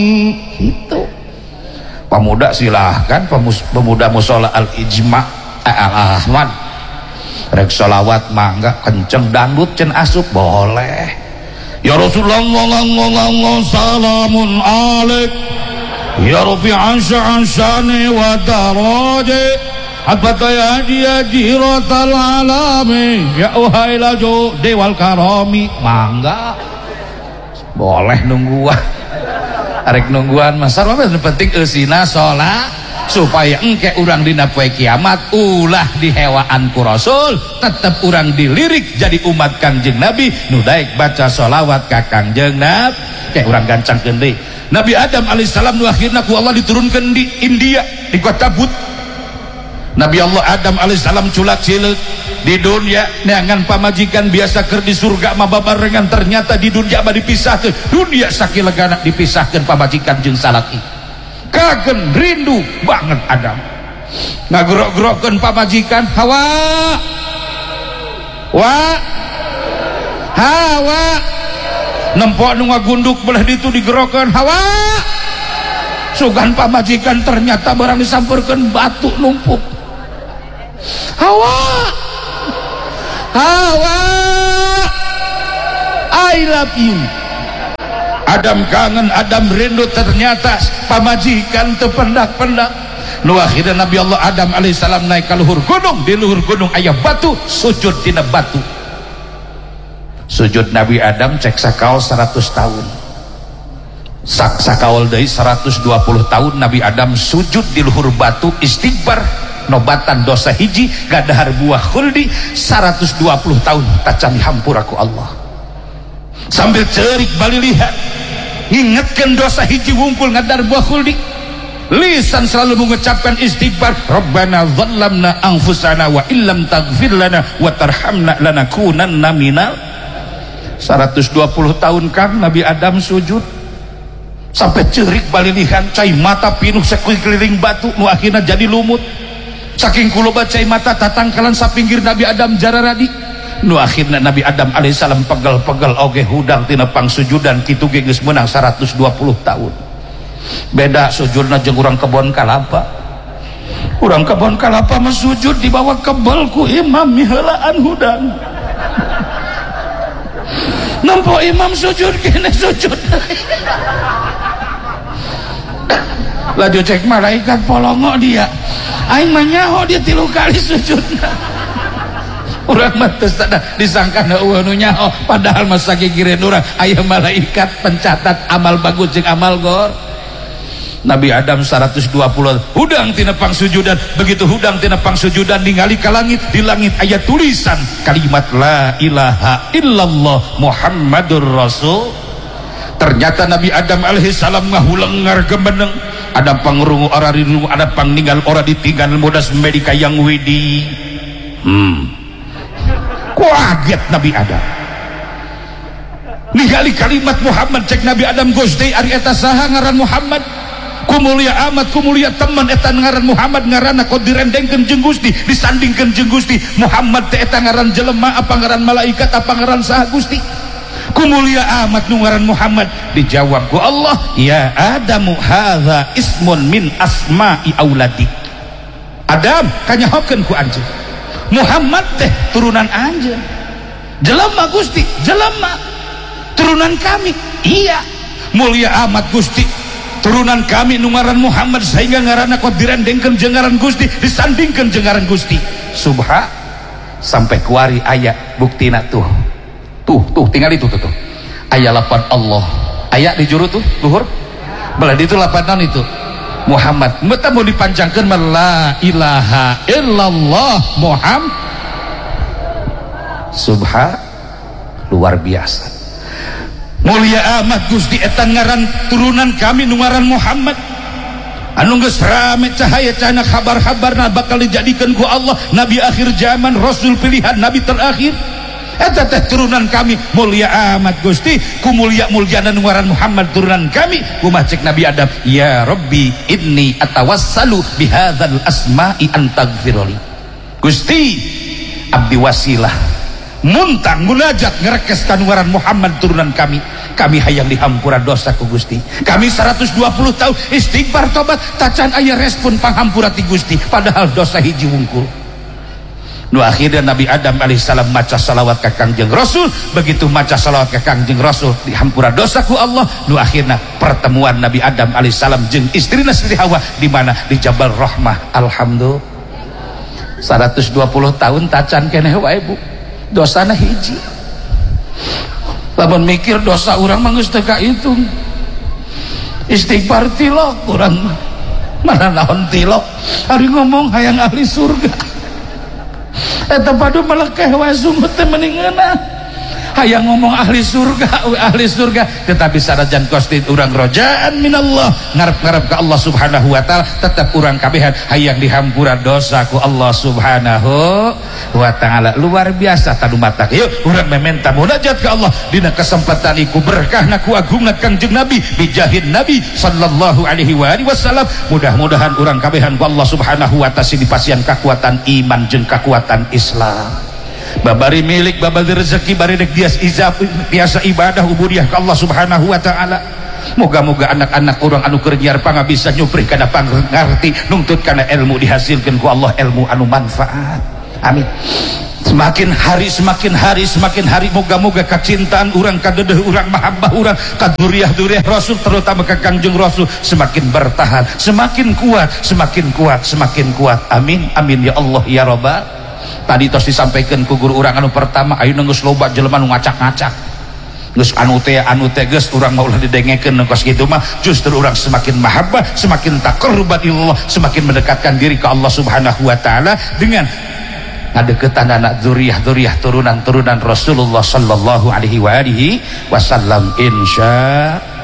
itu. Pemuda silahkan, pemuda musola al-ijma al-ahmad rek sholawat mangga kenceng dangdut cen asup boleh. Ya Rasulullah salamun alaik ya rafi'an sya'ani wa daraji abata ya jiratal alami ya uhailaju dewal karami mangga boleh nungguan. Arek nungguan masar mah penting eusina sholat supaya engke urang dina poe kiamat ulah dihewaan ku Rasul tetep urang dilirik jadi umat Kangjeng Nabi nu daek baca sholawat ka Kangjeng Nabi kayak urang gancangkeun deui. Nabi Adam alaihissalam nu akhirna ku Allah diturunkeun di India di kota But. Nabi Allah Adam alaihissalam culak cileuk di dunia neangan pamajikan biasa keur di surga mah babarengan ternyata di dunia mah dipisahkeun dunia sakilegana dipisahkeun pamajikan jeung salaki kagen rindu banget Adam ngagerok-gerokkeun pamajikan Hawa Hawa nempok nu ngagunduk belah ditu digerokkeun Hawa sugan pamajikan ternyata barang disampurkeun batu numpuk Hawa I love you. Adam kangen, Adam rindu ternyata pamajikan terpendak-pendak. Nu akhirnya Nabi Allah Adam alaihissalam naik ke luhur gunung, di luhur gunung aya batu, sujud dina batu. Sujud Nabi Adam cek sakaol 100 tahun. Sakaol deui 120 tahun Nabi Adam sujud di luhur batu istighfar nobatan dosa hiji gadahar buah khuldi 120 tahun tacami hampuraku Allah sambil cerik bali lihat ingetkan dosa hiji wungkul ngadar buah khuldi lisan selalu mengucapkan istighfar Rabbana dhallamna anfusana wa illam taghfir lana wa tarhamna lanakunanna minal 120 tahun kan Nabi Adam sujud sampai cerik bali lihat cai mata pinuh sekeliling batu nu akhirnya jadi lumut saking kuloba cai mata tatangkalan sapinggir Nabi Adam jararadi nu akhirna Nabi Adam alaihissalam pegel-pegel oge hudang tina pangsujudan kitu ge geus meunang 120 tahun beda sujudna jeung urang kebon kalapa urang kebon kalapa mah sujud di bawah kebel ku imam miheulaan hudang nampo imam sujud kene sujud laju cek malaikat polongo dia aing mah nyaho dia 3 kali sujudna urang mah teu sada disangkana eueuh nu nyaho padahal mah sakikireun urang aya malaikat pencatat amal bagus jeung amal gor. Nabi Adam 120 hudang tina pangsujudan begitu hudang tina pangsujudan ningali ka langit di langit aya tulisan kalimat la ilaha illallah Muhammadur Rasul. Ternyata Nabi Adam alaihissalam ngahulengar gemeneng ada pangrungu ora rirungu ada pangningal ora ditinggal modas medika yang widi kaget Nabi Adam ningali kalimat Muhammad cek Nabi Adam gosdei ari eta saha ngaran Muhammad kumulia amat kumulia teman eta ngaran Muhammad ngaranna kod direndengkeun jeung Gusti disandingkeun jeung Gusti Muhammad teh eta ngaran jelema apa ngaran malaikat apa ngaran saha Gusti kumulia amat nu ngaran Muhammad dijawab ku Allah ya Adamu hadza ismun min asma'i auladik Adam kanyahokeun ku anjeun Muhammad teh turunan anjeun jelema Gusti jelema turunan kami iya mulia amat Gusti turunan kami nu ngaran Muhammad sehingga ngaranna kod direndengkeun jeung ngaran Gusti disandingkeun jeung ngaran Gusti subha sampai kuari aya buktina tuh tinggal itu tuh aya lapan Allah aya di juru tuh luhur belah itu lapan non itu Muhammad meta mau dipanjangkeun mah la ilaha illallah Muhammad subha luar biasa mulia amat Gusti eta ngaran turunan kami nu ngaran Muhammad anu geus rame cahaya cahana kabar-kabarna bakal dijadikeun ku Allah nabi akhir zaman rasul pilihan nabi terakhir eta teh turunan kami mulia amat Gusti ku mulia-muliana nu ngaran Muhammad turunan kami kumaha cek Nabi Adam ya Rabbi inni atawassalu bihadzal asma'i antaghfirli Gusti abdi wasilah muntang munajat ngerekes ka nu ngaran Muhammad turunan kami kami hayang dihampura dosa ku Gusti. Kami 120 tahun istighfar tobat tacan aya respon panghampura ti Gusti padahal dosa hiji wungkul. Nu akhirnya Nabi Adam alaihissalam maca salawat ka Kangjeng Rasul, begitu maca salawat ka Kangjeng Rasul dihampura dosa ku Allah. Nu akhirnya pertemuan Nabi Adam alaihissalam jeung istrina Siti Hawa di mana? Di Jabal Rahmah. Alhamdulillah 120 tahun tacan keneh wae Bu, dosana hiji. Lamun mikir dosa urang mah geus teu kahitung. Istighfar tilok urang mana naon tilok, ari ngomong hayang ahli surga. Eta padu melekeh wae sumut teh mendingeunna hayang ngomong ahli surga tetapi sanajan kosti urang rojaan minallah ngarep-ngarep ke Allah subhanahu wa ta'ala tetap urang kabehan hayang dihampura dosa ku Allah subhanahu wa ta'ala. Luar biasa tanu mata yuk urang meminta munajat ke Allah dina kesempatan iku berkahna ku agungna Kangjeng Nabi bijahin Nabi sallallahu alaihi wasallam. Mudah-mudahan urang kabehan ku Allah subhanahu wa ta'ala dipasian kekuatan iman jeung kekuatan Islam. Babari milik babari rezeki bari dek biasa ibadah ubudiyah ke Allah subhanahu wa ta'ala. Moga-moga anak-anak orang anu keur nyiar pangabisa nyuprih kana pangarti nungtut kana ilmu dihasilkeun ku Allah ilmu anu manfaat. Amin. Semakin hari moga-moga kacintaan urang kadeudeung urang mahabbah urang ka dzurriyyah Rasul terutama ka Kangjeng Rasul semakin bertahan, semakin kuat. Amin amin ya Allah ya Rabbal. Tadi tos disampaikan ku guru urang anu pertama ayeuna geus loba jelema nu ngacak-ngacak geus anu teh geus urang mah ulah didengekeun kos kitu mah justru urang semakin mahabbah semakin taqarrubat ilallah semakin mendekatkan diri ke Allah subhanahu wa ta'ala dengan ngadeuketan anak dzurriyyah turunan Rasulullah sallallahu alaihi wasallam insya